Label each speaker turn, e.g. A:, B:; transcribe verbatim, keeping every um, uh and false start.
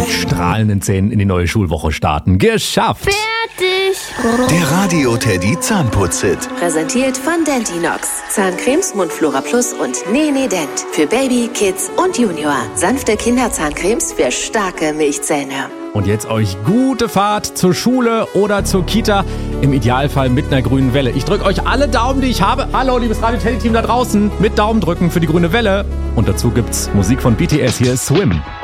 A: mit strahlenden Zähnen in die neue Schulwoche starten. Geschafft!
B: Fertig!
C: Der Radio Teddy Zahnputz-Hit.
D: Präsentiert von Dentinox. Zahncremes, Mundflora Plus und Nene Dent. Für Baby, Kids und Junior. Sanfte Kinderzahncremes für starke Milchzähne.
A: Und jetzt euch gute Fahrt zur Schule oder zur Kita. Im Idealfall mit einer grünen Welle. Ich drücke euch alle Daumen, die ich habe. Hallo, liebes Radio-Teddy-Team da draußen. Mit Daumen drücken für die grüne Welle. Und dazu gibt's Musik von B T S. Hier ist Swim.